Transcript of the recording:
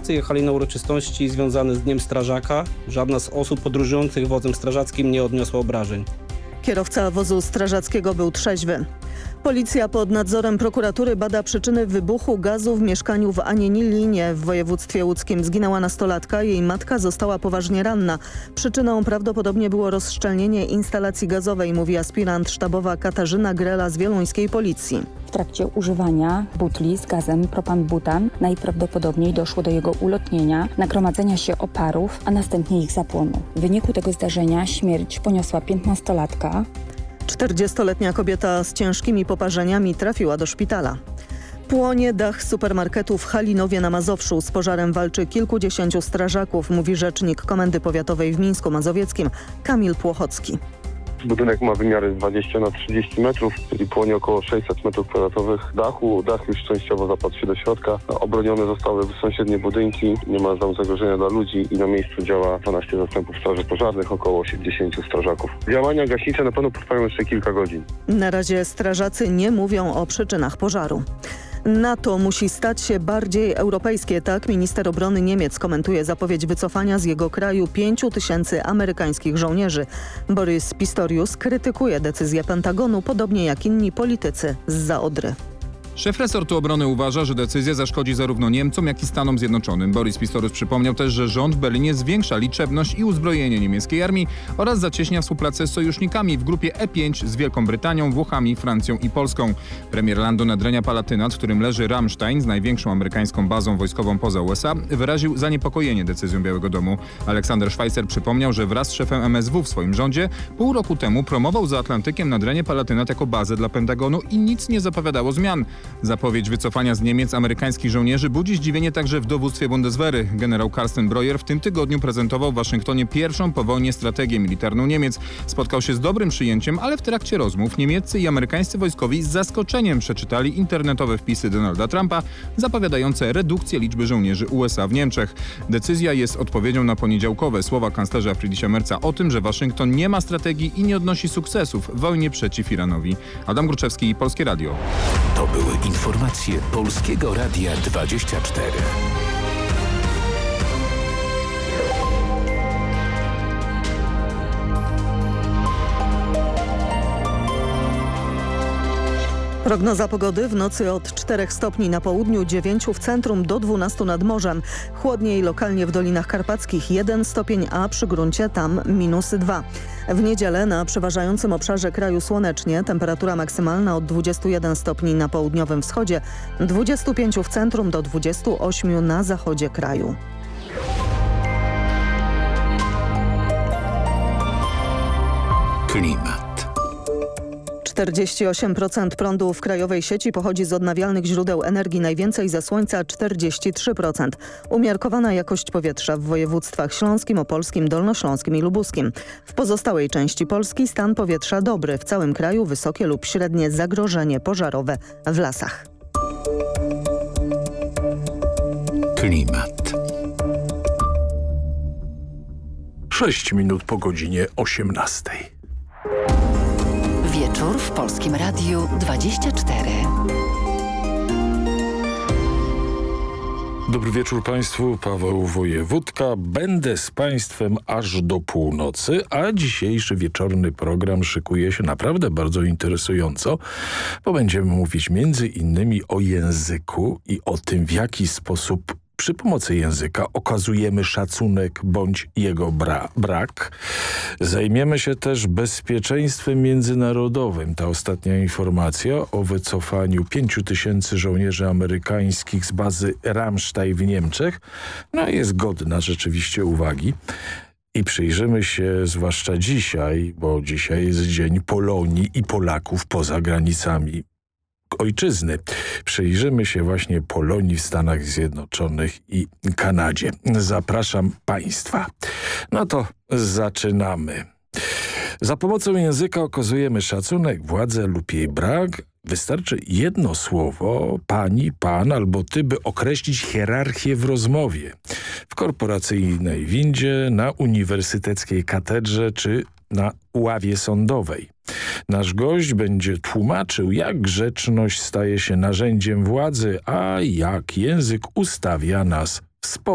strażacy jechali na uroczystości związane z Dniem Strażaka. Żadna z osób podróżujących wozem strażackim nie odniosła obrażeń. Kierowca wozu strażackiego był trzeźwy. Policja pod nadzorem prokuratury bada przyczyny wybuchu gazu w mieszkaniu w Anienilinie w województwie łódzkim. Zginęła nastolatka, jej matka została poważnie ranna. Przyczyną prawdopodobnie było rozszczelnienie instalacji gazowej, mówi aspirant sztabowa Katarzyna Grela z wieluńskiej policji. W trakcie używania butli z gazem propan-butan najprawdopodobniej doszło do jego ulotnienia, nagromadzenia się oparów, a następnie ich zapłonu. W wyniku tego zdarzenia śmierć poniosła 15-latka. 40-letnia kobieta z ciężkimi poparzeniami trafiła do szpitala. Płonie dach supermarketu w Halinowie na Mazowszu. Z pożarem walczy kilkudziesięciu strażaków, mówi rzecznik Komendy Powiatowej w Mińsku Mazowieckim Kamil Płochocki. Budynek ma wymiary 20 na 30 metrów, czyli płonie około 600 metrów kwadratowych dachu. Dach już częściowo zapadł się do środka. Obronione zostały sąsiednie budynki, nie ma tam zagrożenia dla ludzi i na miejscu działa 12 zastępów straży pożarnych, około 80 strażaków. Działania gaśnicze na pewno potrwają jeszcze kilka godzin. Na razie strażacy nie mówią o przyczynach pożaru. NATO musi stać się bardziej europejskie, tak minister obrony Niemiec komentuje zapowiedź wycofania z jego kraju 5 000 amerykańskich żołnierzy. Boris Pistorius krytykuje decyzję Pentagonu, podobnie jak inni politycy zza Odry. Szef resortu obrony uważa, że decyzja zaszkodzi zarówno Niemcom, jak i Stanom Zjednoczonym. Boris Pistorius przypomniał też, że rząd w Berlinie zwiększa liczebność i uzbrojenie niemieckiej armii oraz zacieśnia współpracę z sojusznikami w grupie E5 z Wielką Brytanią, Włochami, Francją i Polską. Premier landu Nadrenia Palatynac, w którym leży Ramstein z największą amerykańską bazą wojskową poza USA, wyraził zaniepokojenie decyzją Białego Domu. Aleksander Schweitzer przypomniał, że wraz z szefem MSW w swoim rządzie pół roku temu promował za Atlantykiem Nadrenie Palatynac jako bazę dla Pentagonu i nic nie zapowiadało zmian. Zapowiedź wycofania z Niemiec amerykańskich żołnierzy budzi zdziwienie także w dowództwie Bundeswehry. Generał Carsten Breuer w tym tygodniu prezentował w Waszyngtonie pierwszą po wojnie strategię militarną Niemiec. Spotkał się z dobrym przyjęciem, ale w trakcie rozmów niemieccy i amerykańscy wojskowi z zaskoczeniem przeczytali internetowe wpisy Donalda Trumpa zapowiadające redukcję liczby żołnierzy USA w Niemczech. Decyzja jest odpowiedzią na poniedziałkowe słowa kanclerza Friedricha Merza o tym, że Waszyngton nie ma strategii i nie odnosi sukcesów w wojnie przeciw Iranowi. Adam Gruczewski, Polskie Radio. To były informacje Polskiego Radia 24. Prognoza pogody: w nocy od 4 stopni na południu, 9 w centrum, do 12 nad morzem. Chłodniej lokalnie w Dolinach Karpackich 1 stopień, a przy gruncie tam -2. W niedzielę na przeważającym obszarze kraju słonecznie, temperatura maksymalna od 21 stopni na południowym wschodzie, 25 w centrum do 28 na zachodzie kraju. Klimat. 48% prądu w krajowej sieci pochodzi z odnawialnych źródeł energii, najwięcej ze słońca 43%. Umiarkowana jakość powietrza w województwach śląskim, opolskim, dolnośląskim i lubuskim. W pozostałej części Polski stan powietrza dobry, w całym kraju wysokie lub średnie zagrożenie pożarowe w lasach. Klimat. 6 minut po godzinie 18. Wieczór w Polskim Radiu 24. Dobry wieczór Państwu, Paweł Wojewódka. Będę z Państwem aż do północy, a dzisiejszy wieczorny program szykuje się naprawdę bardzo interesująco, bo będziemy mówić między innymi o języku i o tym, w jaki sposób przy pomocy języka okazujemy szacunek bądź jego brak. Zajmiemy się też bezpieczeństwem międzynarodowym. Ta ostatnia informacja o wycofaniu 5 000 żołnierzy amerykańskich z bazy Ramstein w Niemczech jest godna rzeczywiście uwagi. I przyjrzymy się zwłaszcza dzisiaj, bo dzisiaj jest Dzień Polonii i Polaków poza granicami ojczyzny. Przyjrzymy się właśnie Polonii w Stanach Zjednoczonych i Kanadzie. Zapraszam Państwa. No to zaczynamy. Za pomocą języka okazujemy szacunek, władzę lub jej brak. Wystarczy jedno słowo, pani, pan albo ty, by określić hierarchię w rozmowie. W korporacyjnej windzie, na uniwersyteckiej katedrze czy na ławie sądowej. Nasz gość będzie tłumaczył, jak grzeczność staje się narzędziem władzy, a jak język ustawia nas w społeczeństwie.